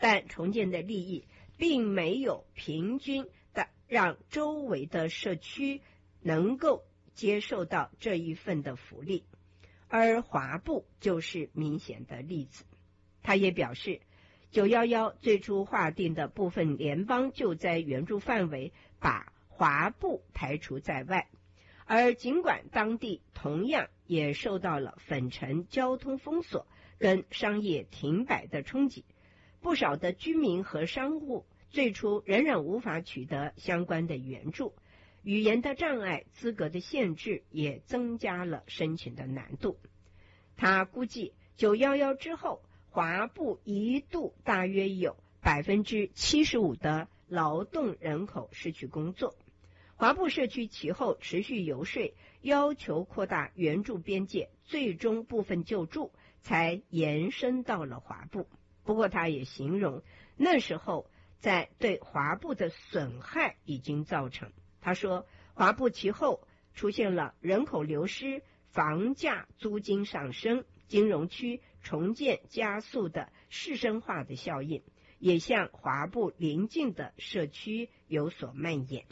但重建的利益并没有平均的让周围的社区能够接受到这一份的福利，而华埠就是明显的例子。他也表示，911最初划定的部分联邦救灾援助范围把华埠排除在外，而尽管当地同样也受到了粉尘交通封锁跟商业停摆的冲击，不少的居民和商户最初仍然无法取得相关的援助，语言的障碍、资格的限制也增加了申请的难度。他估计911之后，华埠一度大约有 75% 的劳动人口失去工作。华埠社区其后持续游说，要求扩大援助边界，最终部分救助才延伸到了华埠。不过他也形容那时候在对华埠的损害已经造成。他说，华埠其后出现了人口流失、房价租金上升、金融区重建加速的市生化的效应，也向华埠邻近的社区有所蔓延。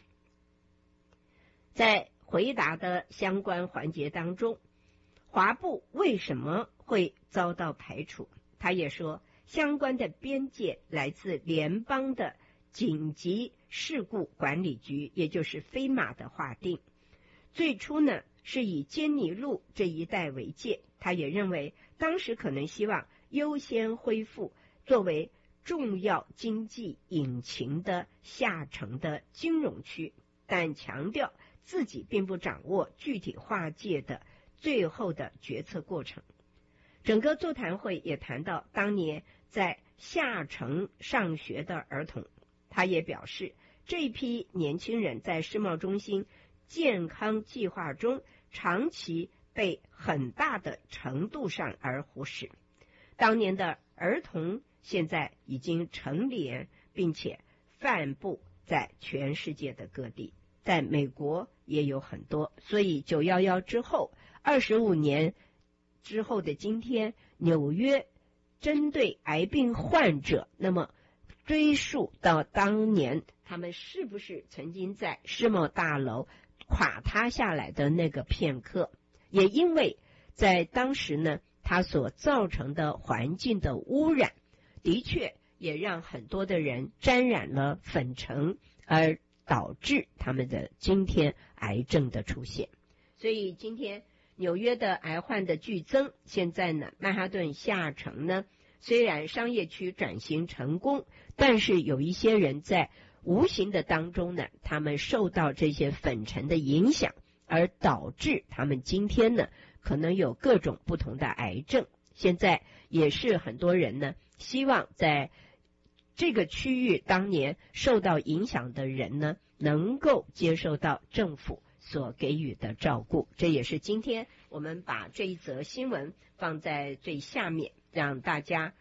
在回答的相关环节当中，华埠为什么会遭到排除？他也说，相关的边界来自联邦的紧急事故管理局，也就是FEMA的划定。最初呢，是以坚尼路这一带为界，他也认为当时可能希望优先恢复作为重要经济引擎的下城的金融区，但强调自己并不掌握具体划界的最后的决策过程。整个座谈会也谈到当年在下城上学的儿童，他也表示，这一批年轻人在世贸中心健康计划中长期被很大的程度上而忽视。当年的儿童现在已经成年，并且散布在全世界的各地，在美国也有很多。所以911之后25年之后的今天，纽约针对癌病患者，那么追溯到当年他们是不是曾经在世贸大楼垮塌下来的那个片刻，也因为在当时呢，它所造成的环境的污染，的确也让很多的人沾染了粉尘，而导致他们的今天癌症的出现。所以今天纽约的癌患的剧增，现在呢，曼哈顿下城呢，虽然商业区转型成功，但是有一些人在无形的当中呢，他们受到这些粉尘的影响，而导致他们今天呢，可能有各种不同的癌症。现在也是很多人呢，希望在这个区域当年受到影响的人呢，能够接受到政府所给予的照顾。这也是今天我们把这一则新闻放在最下面，让大家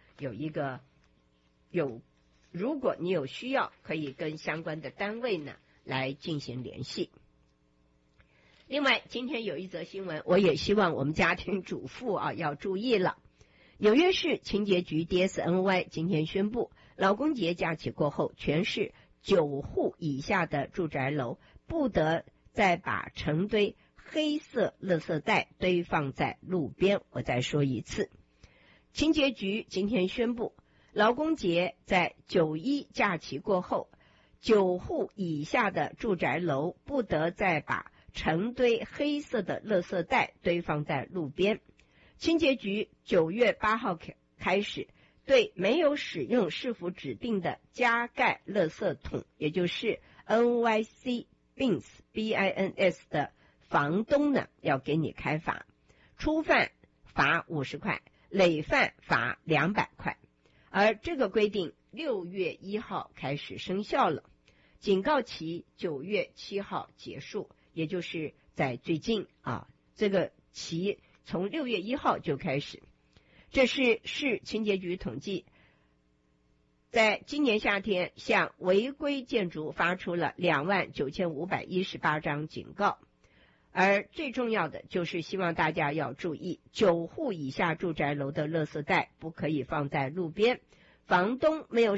如果你有需要，可以跟相关的单位呢来进行联系。另外，今天有一则新闻，我也希望我们家庭主妇要注意了。纽约市清洁局 DSNY 今天宣布，劳工节假期过后，全市9户以下的住宅楼不得再把成堆黑色垃圾袋堆放在路边。我再说一次，清洁局今天宣布，劳工节在9·1假期过后，9户以下的住宅楼不得再把成堆黑色的垃圾袋堆放在路边。清洁局9月8号开始，对没有使用市府指定的加盖垃圾桶，也就是 NYC BINS 的房东呢，要给你开罚，初犯罚50块，累犯罚200块。而这个规定6月1号开始生效了，警告期9月7号结束，也就是在最近这个期从6月1号就开始。这是市清洁局统计，在今年夏天向违规建筑发出了29518张警告。而最重要的就是希望大家要注意，9户以下住宅楼的垃圾袋不可以放在路边，房东没有